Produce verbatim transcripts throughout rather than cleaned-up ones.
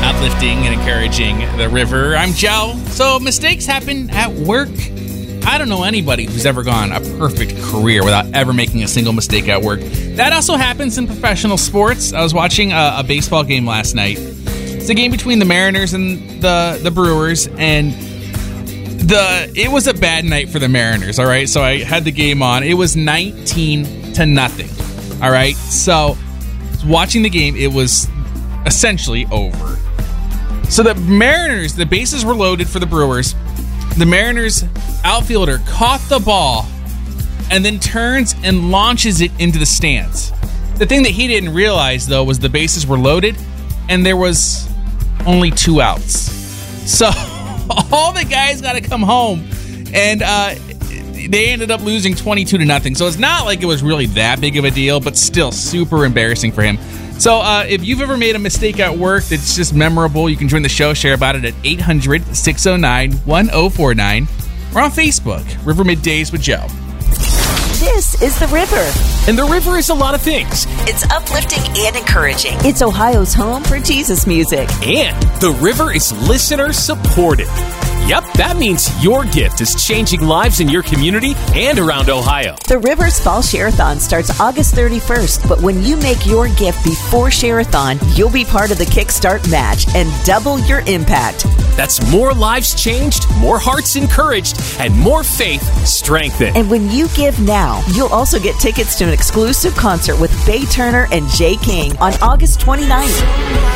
uplifting and encouraging the river. I'm Joe. So mistakes happen at work. I don't know anybody who's ever gone a perfect career without ever making a single mistake at work. That also happens in professional sports. I was watching a, a baseball game last night. It's a game between the Mariners and the, the Brewers, and the it was a bad night for the Mariners, all right? So I had the game on. It was nineteen to nothing, all right? So watching the game, it was essentially over. So the Mariners, the bases were loaded for the Brewers. The Mariners outfielder caught the ball and then turns and launches it into the stands. The thing that he didn't realize, though, was the bases were loaded and there was only two outs. So all the guys got to come home, and uh, they ended up losing twenty-two to nothing. So it's not like it was really that big of a deal, but still super embarrassing for him. So uh, if you've ever made a mistake at work that's just memorable, you can join the show, share about it at eight hundred, six oh nine, one oh four nine, or on Facebook, River Middays with Joe. This is The River. And The River is a lot of things. It's uplifting and encouraging. It's Ohio's home for Jesus music. And The River is listener supported. Yep, that means your gift is changing lives in your community and around Ohio. The River's Fall Share-a-thon starts August thirty-first, but when you make your gift before Share-a-thon, you'll be part of the Kickstart match and double your impact. That's more lives changed, more hearts encouraged, and more faith strengthened. And when you give now, you'll also get tickets to an exclusive concert with Bay Turner and Jay King on August twenty-ninth.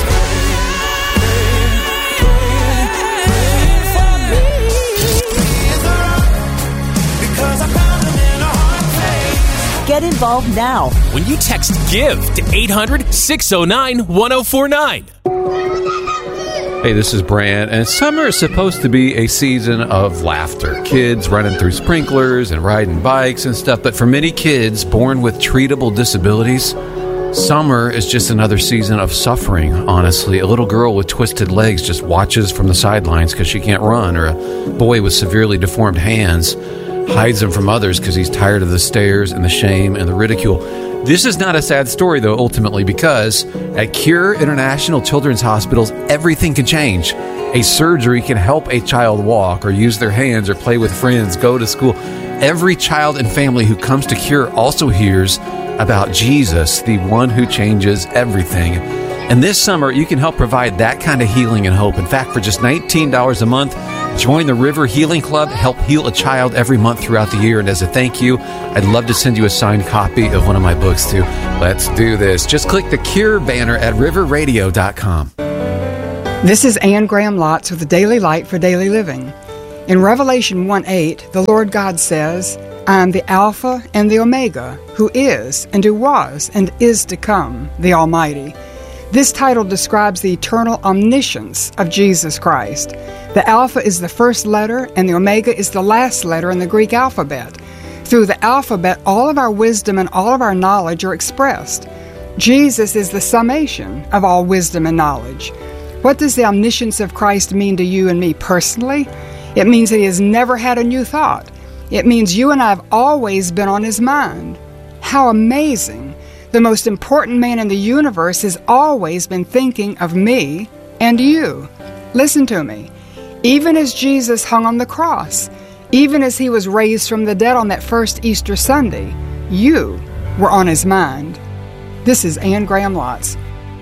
Get involved now when you text GIVE to eight hundred, six oh nine, one oh four nine. Hey, this is Brant, and summer is supposed to be a season of laughter. Kids running through sprinklers and riding bikes and stuff, but for many kids born with treatable disabilities, summer is just another season of suffering, honestly. A little girl with twisted legs just watches from the sidelines because she can't run, or a boy with severely deformed hands hides them from others because he's tired of the stares and the shame and the ridicule. This is not a sad story, though, ultimately, because at Cure International Children's Hospitals, everything can change. A surgery can help a child walk or use their hands or play with friends, go to school. Every child and family who comes to Cure also hears about Jesus, the one who changes everything. And this summer, you can help provide that kind of healing and hope. In fact, for just nineteen dollars a month, join the River Healing Club, help heal a child every month throughout the year. And as a thank you, I'd love to send you a signed copy of one of my books, too. Let's do this. Just click the Cure banner at river radio dot com. This is Anne Graham Lotz with the Daily Light for Daily Living. In Revelation one eight, the Lord God says, I am the Alpha and the Omega, who is, and who was, and is to come, the Almighty. This title describes the eternal omniscience of Jesus Christ. The Alpha is the first letter, and the Omega is the last letter in the Greek alphabet. Through the alphabet, all of our wisdom and all of our knowledge are expressed. Jesus is the summation of all wisdom and knowledge. What does the omniscience of Christ mean to you and me personally? It means that He has never had a new thought. It means you and I have always been on His mind. How amazing! The most important man in the universe has always been thinking of me and you. Listen to me. Even as Jesus hung on the cross, even as He was raised from the dead on that first Easter Sunday, you were on His mind. This is Anne Graham Lotz.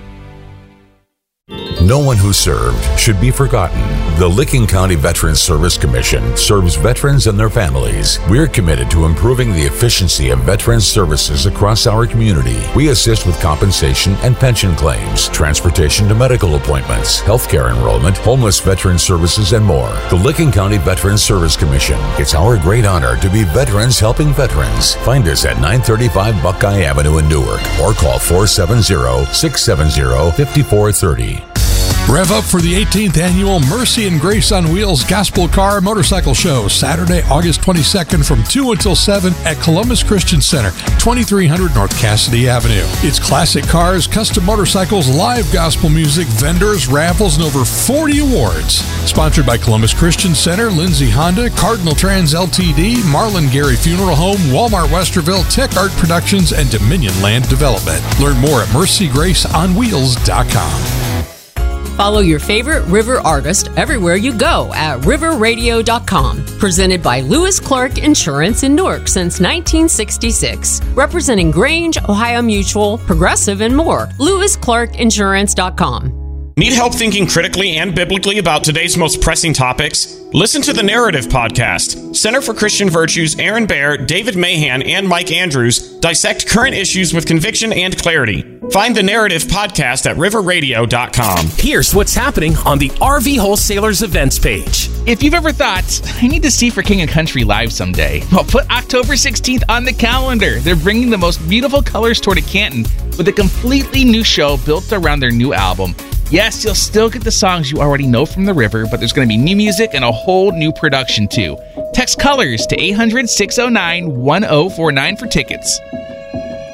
No one who served should be forgotten. The Licking County Veterans Service Commission serves veterans and their families. We're committed to improving the efficiency of veterans services across our community. We assist with compensation and pension claims, transportation to medical appointments, healthcare enrollment, homeless veteran services, and more. The Licking County Veterans Service Commission. It's our great honor to be veterans helping veterans. Find us at nine thirty-five Buckeye Avenue in Newark or call four seven zero, six seven zero, five four three zero. Rev up for the eighteenth Annual Mercy and Grace on Wheels Gospel Car Motorcycle Show, Saturday, August twenty-second from two until seven at Columbus Christian Center, twenty-three hundred North Cassidy Avenue. It's classic cars, custom motorcycles, live gospel music, vendors, raffles, and over forty awards. Sponsored by Columbus Christian Center, Lindsay Honda, Cardinal Trans L T D, Marlin Gary Funeral Home, Walmart Westerville, Tech Art Productions, and Dominion Land Development. Learn more at mercy grace on wheels dot com. Follow your favorite river artist everywhere you go at river radio dot com. Presented by Lewis Clark Insurance in Newark since nineteen sixty-six. Representing Grange, Ohio Mutual, Progressive, and more. lewis clark insurance dot com. Need help thinking critically and biblically about today's most pressing topics? Listen to the Narrative Podcast. Center for Christian Virtues, Aaron Baer, David Mahan, and Mike Andrews dissect current issues with conviction and clarity. Find the Narrative Podcast at river radio dot com. Here's what's happening on the R V Wholesalers events page. If you've ever thought, I need to see For King and Country live someday, well, put October sixteenth on the calendar. They're bringing the most beautiful colors toward a Canton with a completely new show built around their new album. Yes, you'll still get the songs you already know from the river, but there's going to be new music and a whole new production, too. Text COLORS to eight hundred, six oh nine, one oh four nine for tickets.